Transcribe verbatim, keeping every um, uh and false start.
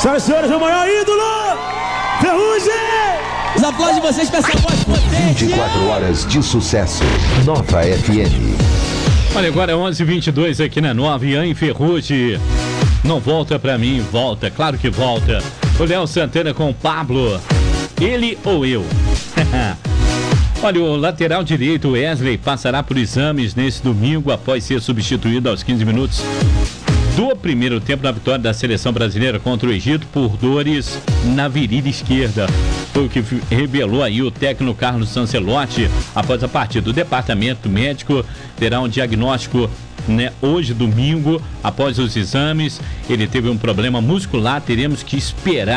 Senhoras e senhores, o maior ídolo, Ferrugem! Os aplausos de vocês com essa voz potente. vinte e quatro horas de sucesso. Nova F M. Olha, agora é onze e vinte e dois aqui na Nova, Ian e Ferrugem. Não volta pra mim, volta, claro que volta. O Léo Santana com o Pablo. Ele ou eu? Olha, o lateral direito Wesley passará por exames nesse domingo após ser substituído aos quinze minutos do primeiro tempo na vitória da seleção brasileira contra o Egito por dores na virilha esquerda. Foi o que revelou aí o técnico Carlos Ancelotti após a partida. O departamento médico terá um diagnóstico, né, hoje, domingo, após os exames. Ele teve um problema muscular, teremos que esperar